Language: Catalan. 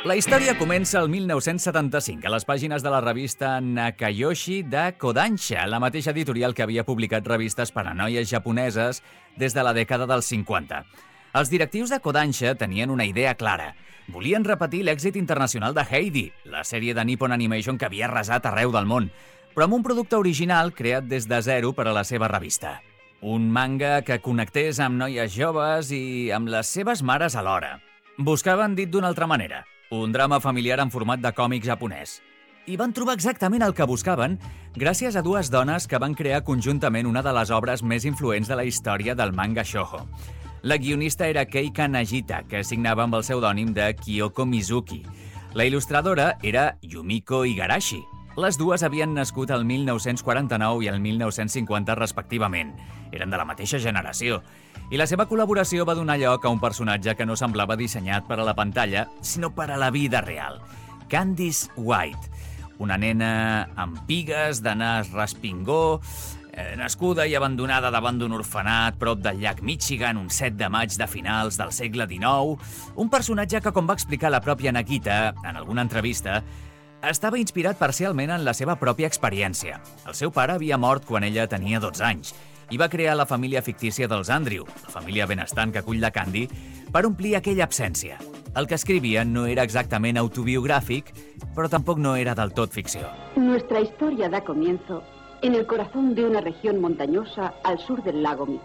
La història comença el 1975 a les pàgines de la revista Nakayoshi de Kodansha, la mateixa editorial que havia publicat revistes per a noies japoneses des de la dècada dels 50. Els directius de Kodansha tenien una idea clara. Volien repetir l'èxit internacional de Heidi, la sèrie de Nippon Animation que havia arrasat arreu del món, però amb un producte original creat des de zero per a la seva revista. Un manga que connectés amb noies joves i amb les seves mares alhora. Buscaven, dit d'una altra manera, un drama familiar en format de còmic japonès. I van trobar exactament el que buscaven gràcies a dues dones que van crear conjuntament una de les obres més influents de la història del manga shoujo. La guionista era Keika Nagita, que signava amb el pseudònim de Kyoko Mizuki. La il·lustradora era Yumiko Igarashi. Les dues havien nascut el 1949 i el 1950 respectivament. Eren de la mateixa generació. I la seva col·laboració va donar lloc a un personatge que no semblava dissenyat per a la pantalla, sinó per a la vida real. Candice White, una nena amb pigues, de nas respingó, nascuda i abandonada davant d'un orfenat prop del llac Michigan un 7 de maig de finals del segle XIX, un personatge que, com va explicar la pròpia Nakita en alguna entrevista, estava inspirat parcialment en la seva pròpia experiència. El seu pare havia mort quan ella tenia 12 anys i va crear la família fictícia dels Andrew, la família benestant que acull la Candy, per omplir aquella absència. El que escrivia no era exactament autobiogràfic, però tampoc no era del tot ficció. Nuestra historia da comienzo en el corazón de una región montañosa al sur del lago Michigan.